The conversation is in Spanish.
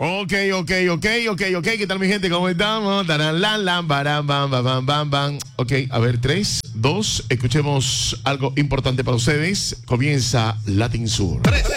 Ok. ¿Qué tal, mi gente? ¿Cómo estamos? Ok, a ver, 3, 2, escuchemos algo importante para ustedes. Comienza Latin Sur. 3,